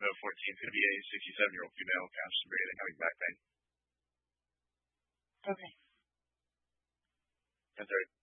November 14th, going to be a 67-year-old female constipated and having back pain. Okay. That's right.